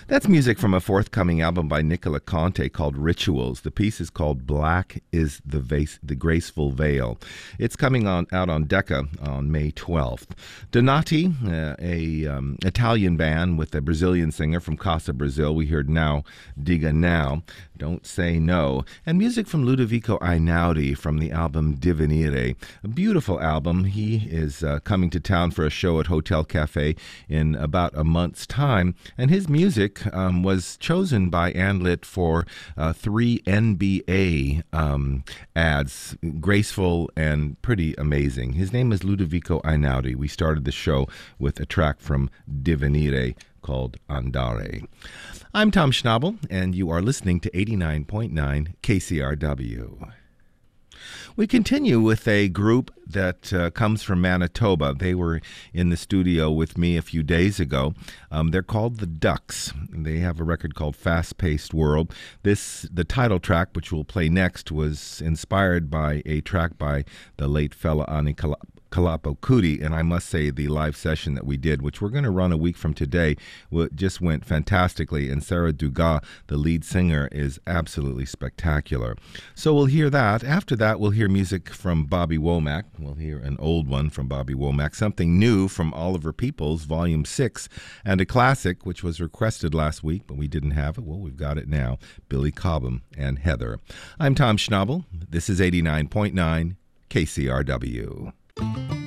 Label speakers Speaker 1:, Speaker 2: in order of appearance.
Speaker 1: That's music from a forthcoming album by Nicola Conte called Rituals. The piece is called Black is the Graceful Veil. It's coming out on Decca on May 12th. Donati, a Italian band with a Brazilian singer from Casa, Brazil. We heard Now, Diga Now, Don't Say No. And music from Ludovico Einaudi from the album Divenire. A beautiful album. He is coming to town for a show at Hotel Cafe in about a month's time. And his music was chosen by ANLIT for 3 NBA ads. Graceful and pretty amazing. His name is Ludovico Einaudi. We started the show with a track from Divenire called Andare. I'm Tom Schnabel, and you are listening to 89.9 KCRW. We continue with a group that comes from Manitoba. They were in the studio with me a few days ago. They're called the Ducks. They have a record called Fast Paced World. The title track, which we'll play next, was inspired by a track by the late fella Ani Kalapo Kuti, and I must say the live session that we did, which we're going to run a week from today, just went fantastically, and Sarah Dugas, the lead singer, is absolutely spectacular. So we'll hear that. After that, we'll hear music from Bobby Womack. We'll hear an old one from Bobby Womack, something new from Oliver Peoples, Volume 6, and a classic, which was requested last week, but we didn't have it. Well, we've got it now. Billy Cobham and Heather. I'm Tom Schnabel. This is 89.9 KCRW.